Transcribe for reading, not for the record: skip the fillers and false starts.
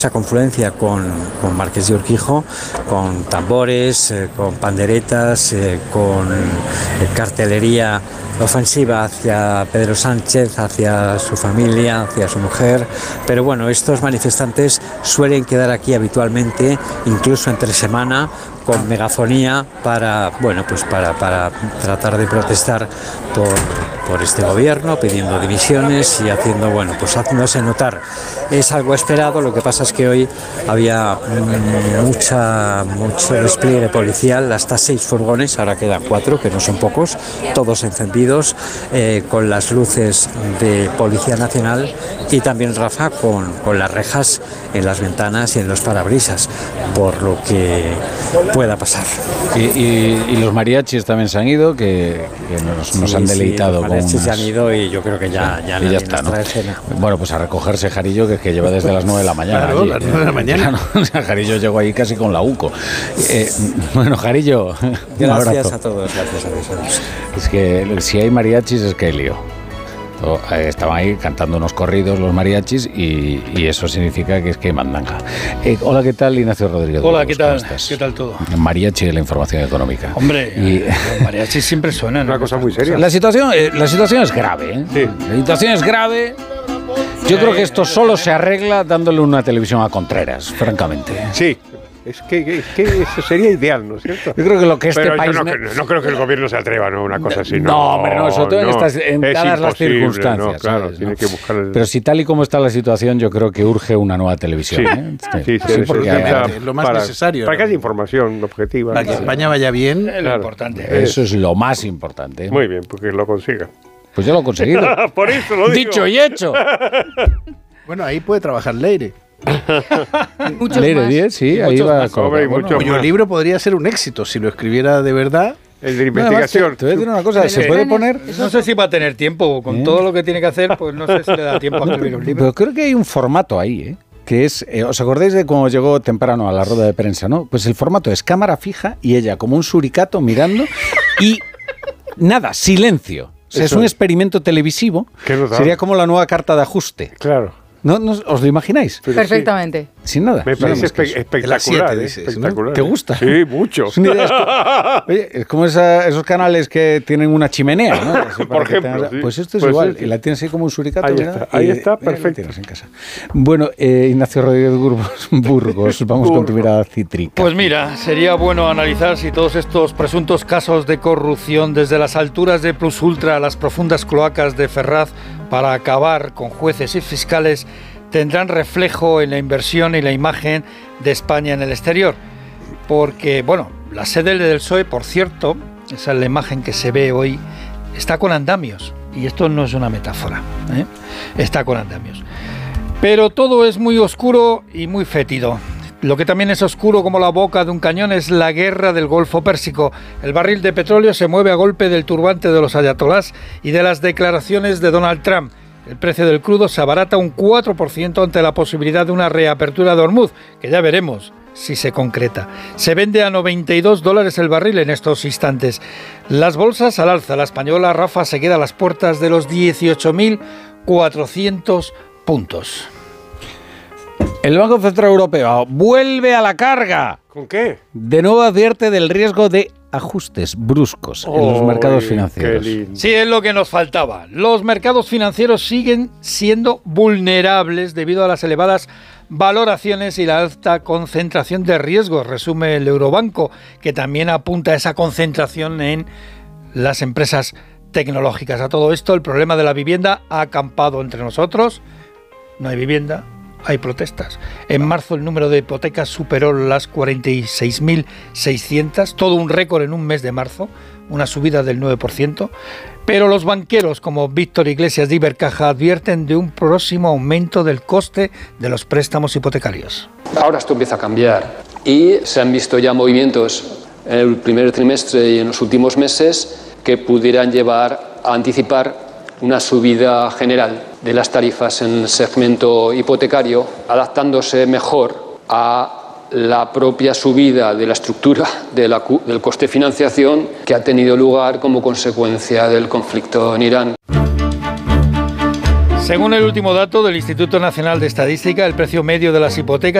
Esa confluencia con Marqués de Urquijo, con tambores, con panderetas, con cartelería ofensiva hacia Pedro Sánchez, hacia su familia, hacia su mujer, pero bueno, estos manifestantes suelen quedar aquí habitualmente, incluso entre semana, con megafonía para tratar de protestar por este gobierno, pidiendo dimisiones y haciéndose notar. Es algo esperado, lo que pasa es que hoy había mucho despliegue policial, hasta 6 furgones, ahora quedan 4, que no son pocos, todos encendidos, con las luces de Policía Nacional y también, Rafa, con las rejas en las ventanas y en los parabrisas, por lo que pueda pasar. Y los mariachis también se han ido, que nos han deleitado. Los mariachis se han ido y yo creo que ya está, ¿no? Bueno, pues a recogerse Jarillo, que lleva desde las 9 de la mañana. Claro, las 9 de la mañana. Claro, o sea, Jarillo llegó ahí casi con la UCO. Bueno, Jarillo, gracias a todos, gracias a todos. Es que si hay mariachis es que hay lío. Estaban ahí cantando unos corridos los mariachis y eso significa que es que hay mandanga. Hola, ¿qué tal, Ignacio Rodríguez? Hola, ¿qué tal? ¿Estás? ¿Qué tal todo? Mariachi de la información económica. Hombre, los mariachis siempre suenan. Una cosa muy seria. La situación es grave, ¿eh? Sí. La situación es grave. Yo creo que esto solo se arregla dándole una televisión a Contreras, francamente. Sí. Es que eso sería ideal, ¿no es cierto? Yo creo que lo que este pero país... yo no creo que el gobierno se atreva, ¿no? Una cosa así. No, hombre, no, sobre todo en dadas las circunstancias. No, claro, ¿sabes? tiene que buscar Pero si tal y como está la situación, yo creo que urge una nueva televisión. Sí, porque es lo más necesario. Para que haya información objetiva. Para que España vaya bien, es lo importante. Eso es lo más importante. Muy bien, porque lo consiga. Pues yo lo he conseguido. Por eso lo digo. Dicho y hecho. Bueno, ahí puede trabajar Leire. Leire 10, sí, ahí va. Cuyo libro podría ser un éxito si lo escribiera de verdad. El de investigación. Te voy a decir una cosa, ¿se puede poner? No sé si va a tener tiempo, con todo lo que tiene que hacer, pues no sé si le da tiempo a escribir un libro. Pero creo que hay un formato ahí, ¿eh? Que es, ¿os acordáis de cuando llegó temprano a la rueda de prensa, no? Pues el formato es cámara fija y ella como un suricato mirando y nada, silencio. O sea, es un experimento televisivo. Sería como la nueva carta de ajuste. Claro. ¿No os lo imagináis? Pero perfectamente. Sí. Sin nada. Me parece espectacular. Espectacular. ¿Te gusta? Sí, mucho. Es como esos canales que tienen una chimenea, ¿no? Por ejemplo. Sí. Pues esto es igual. Y la tienes ahí como un suricato. Ahí está, perfecto. En casa. Bueno, Ignacio Rodríguez Burgos, vamos con tu mirada cítrica. Pues mira, sería bueno analizar si todos estos presuntos casos de corrupción, desde las alturas de Plus Ultra a las profundas cloacas de Ferraz, para acabar con jueces y fiscales, tendrán reflejo en la inversión y la imagen de España en el exterior. Porque, bueno, la sede del PSOE, por cierto, esa es la imagen que se ve hoy, está con andamios. Y esto no es una metáfora, ¿eh? Está con andamios. Pero todo es muy oscuro y muy fétido. Lo que también es oscuro como la boca de un cañón es la guerra del Golfo Pérsico. El barril de petróleo se mueve a golpe del turbante de los ayatolás y de las declaraciones de Donald Trump. El precio del crudo se abarata un 4% ante la posibilidad de una reapertura de Hormuz, que ya veremos si se concreta. Se vende a $92 el barril en estos instantes. Las bolsas al alza. La española, Rafa, se queda a las puertas de los 18.400 puntos. El Banco Central Europeo vuelve a la carga. ¿Con qué? De nuevo advierte del riesgo de ajustes bruscos en los mercados financieros. Sí, es lo que nos faltaba. Los mercados financieros siguen siendo vulnerables debido a las elevadas valoraciones y la alta concentración de riesgos, resume el Eurobanco, que también apunta a esa concentración en las empresas tecnológicas. A todo esto, el problema de la vivienda ha acampado entre nosotros. No hay vivienda. Hay protestas. En marzo el número de hipotecas superó las 46.600, todo un récord en un mes de marzo, una subida del 9%, pero los banqueros como Víctor Iglesias de Ibercaja advierten de un próximo aumento del coste de los préstamos hipotecarios. Ahora esto empieza a cambiar y se han visto ya movimientos en el primer trimestre y en los últimos meses que pudieran llevar a anticipar una subida general de las tarifas en el segmento hipotecario, adaptándose mejor a la propia subida de la estructura del coste de financiación que ha tenido lugar como consecuencia del conflicto en Irán. Según el último dato del Instituto Nacional de Estadística, el precio medio de las hipotecas